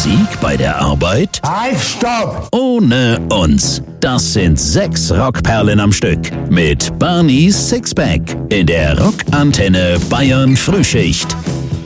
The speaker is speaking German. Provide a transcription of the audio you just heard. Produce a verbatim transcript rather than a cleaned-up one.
Musik bei der Arbeit? Halt, stopp! Ohne uns. Das sind sechs Rockperlen am Stück mit Barneys Sixpack in der Rockantenne Bayern Frühschicht.